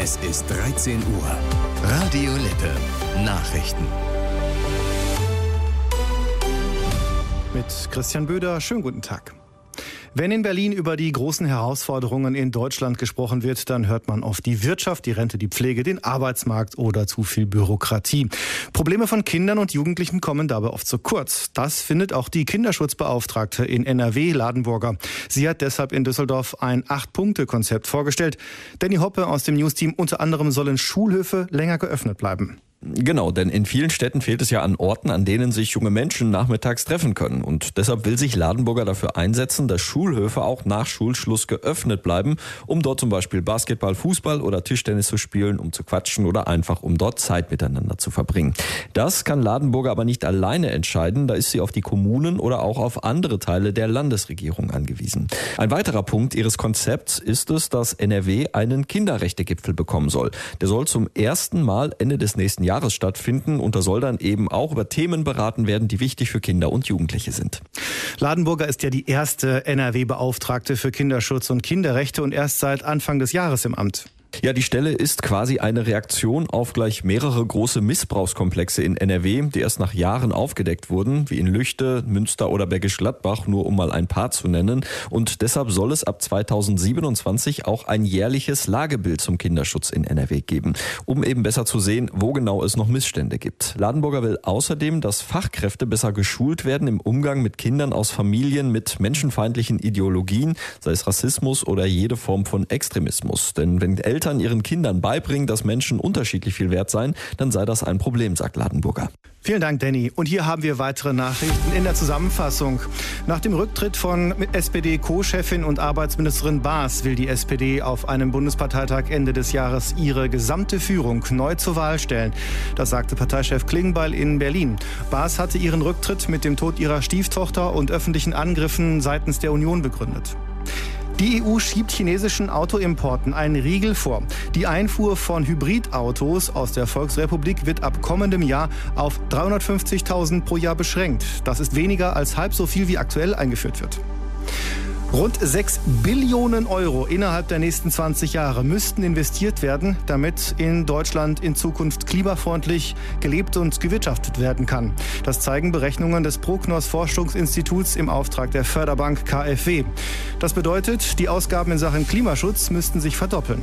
Es ist 13 Uhr. Radio Lippe. Nachrichten. Mit Christian Böder, schönen guten Tag. Wenn in Berlin über die großen Herausforderungen in Deutschland gesprochen wird, dann hört man oft die Wirtschaft, die Rente, die Pflege, den Arbeitsmarkt oder zu viel Bürokratie. Probleme von Kindern und Jugendlichen kommen dabei oft zu kurz. Das findet auch die Kinderschutzbeauftragte in NRW, Ladenburger. Sie hat deshalb in Düsseldorf ein 8-Punkte-Konzept vorgestellt. Danny Hoppe aus dem News-Team, unter anderem sollen Schulhöfe länger geöffnet bleiben. Genau, denn in vielen Städten fehlt es ja an Orten, an denen sich junge Menschen nachmittags treffen können. Und deshalb will sich Ladenburger dafür einsetzen, dass Schulhöfe auch nach Schulschluss geöffnet bleiben, um dort zum Beispiel Basketball, Fußball oder Tischtennis zu spielen, um zu quatschen oder einfach um dort Zeit miteinander zu verbringen. Das kann Ladenburger aber nicht alleine entscheiden, da ist sie auf die Kommunen oder auch auf andere Teile der Landesregierung angewiesen. Ein weiterer Punkt ihres Konzepts ist es, dass NRW einen Kinderrechtegipfel bekommen soll. Der soll zum ersten Mal Ende des nächsten Jahres stattfinden und da soll dann eben auch über Themen beraten werden, die wichtig für Kinder und Jugendliche sind. Ladenburger ist ja die erste NRW-Beauftragte für Kinderschutz und Kinderrechte und erst seit Anfang des Jahres im Amt. Ja, die Stelle ist quasi eine Reaktion auf gleich mehrere große Missbrauchskomplexe in NRW, die erst nach Jahren aufgedeckt wurden, wie in Lüchte, Münster oder Bergisch Gladbach, nur um mal ein paar zu nennen. Und deshalb soll es ab 2027 auch ein jährliches Lagebild zum Kinderschutz in NRW geben, um eben besser zu sehen, wo genau es noch Missstände gibt. Ladenburger will außerdem, dass Fachkräfte besser geschult werden im Umgang mit Kindern aus Familien mit menschenfeindlichen Ideologien, sei es Rassismus oder jede Form von Extremismus. Denn wenn Eltern ihren Kindern beibringen, dass Menschen unterschiedlich viel wert seien, dann sei das ein Problem, sagt Ladenburger. Vielen Dank, Danny. Und hier haben wir weitere Nachrichten in der Zusammenfassung. Nach dem Rücktritt von SPD-Co-Chefin und Arbeitsministerin Baas will die SPD auf einem Bundesparteitag Ende des Jahres ihre gesamte Führung neu zur Wahl stellen. Das sagte Parteichef Klingbeil in Berlin. Baas hatte ihren Rücktritt mit dem Tod ihrer Stieftochter und öffentlichen Angriffen seitens der Union begründet. Die EU schiebt chinesischen Autoimporten einen Riegel vor. Die Einfuhr von Hybridautos aus der Volksrepublik wird ab kommendem Jahr auf 350.000 pro Jahr beschränkt. Das ist weniger als halb so viel, wie aktuell eingeführt wird. Rund 6 Billionen Euro innerhalb der nächsten 20 Jahre müssten investiert werden, damit in Deutschland in Zukunft klimafreundlich gelebt und gewirtschaftet werden kann. Das zeigen Berechnungen des Prognos Forschungsinstituts im Auftrag der Förderbank KfW. Das bedeutet, die Ausgaben in Sachen Klimaschutz müssten sich verdoppeln.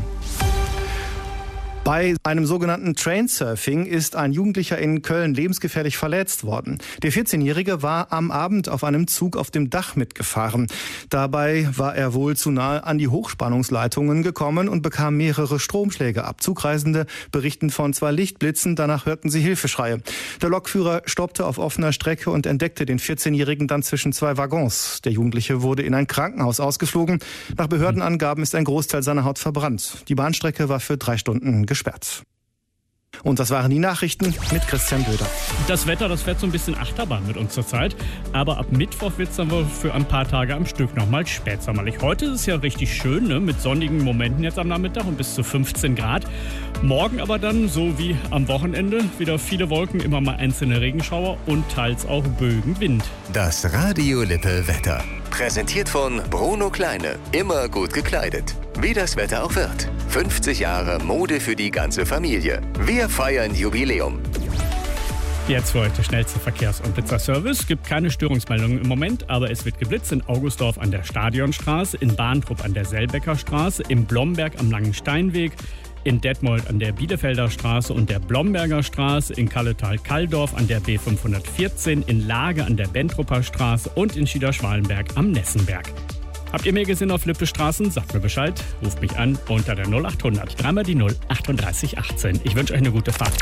Bei einem sogenannten Trainsurfing ist ein Jugendlicher in Köln lebensgefährlich verletzt worden. Der 14-Jährige war am Abend auf einem Zug auf dem Dach mitgefahren. Dabei war er wohl zu nahe an die Hochspannungsleitungen gekommen und bekam mehrere Stromschläge ab. Zugreisende berichten von 2 Lichtblitzen, danach hörten sie Hilfeschreie. Der Lokführer stoppte auf offener Strecke und entdeckte den 14-Jährigen dann zwischen 2 Waggons. Der Jugendliche wurde in ein Krankenhaus ausgeflogen. Nach Behördenangaben ist ein Großteil seiner Haut verbrannt. Die Bahnstrecke war für 3 Stunden gesperrt. Und das waren die Nachrichten mit Christian Böder. Das Wetter, das fährt so ein bisschen Achterbahn mit uns zurzeit. Aber ab Mittwoch wird es dann wohl für ein paar Tage am Stück nochmal spätsommerlich. Heute ist es ja richtig schön, ne? Mit sonnigen Momenten jetzt am Nachmittag und bis zu 15 Grad. Morgen aber dann, so wie am Wochenende, wieder viele Wolken, immer mal einzelne Regenschauer und teils auch Bögen Wind. Das Radio Lippe Wetter. Präsentiert von Bruno Kleine. Immer gut gekleidet. Wie das Wetter auch wird. 50 Jahre Mode für die ganze Familie. Wir feiern Jubiläum. Jetzt für euch der schnellste Verkehrs- und Blitzerservice. Gibt keine Störungsmeldungen im Moment, aber es wird geblitzt in Augustdorf an der Stadionstraße, in Bahntrupp an der Selbecker Straße, in Blomberg am Langen Steinweg, in Detmold an der Bielefelder Straße und der Blomberger Straße, in Kalletal-Kalldorf an der B514, in Lage an der Bentrupper Straße und in Schieder-Schwalenberg am Nessenberg. Habt ihr mehr gesehen auf Lippe Straßen? Sagt mir Bescheid, ruft mich an unter der 0800 3 die 0 38 18. Ich wünsche euch eine gute Fahrt.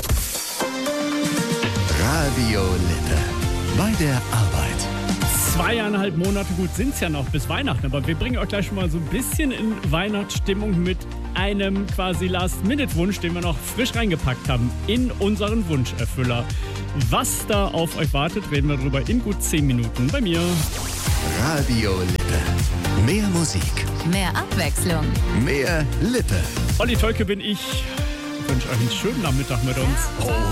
Radio Lippe. Bei der Arbeit. 2,5 Monate, gut, sind es ja noch bis Weihnachten, aber wir bringen euch gleich schon mal so ein bisschen in Weihnachtsstimmung mit einem quasi Last-Minute-Wunsch, den wir noch frisch reingepackt haben in unseren Wunscherfüller. Was da auf euch wartet, reden wir darüber in gut 10 Minuten bei mir. Radio Lippe. Mehr Musik. Mehr Abwechslung. Mehr Lippe. Olli Tolke bin ich. Ich wünsche euch einen schönen Nachmittag mit uns.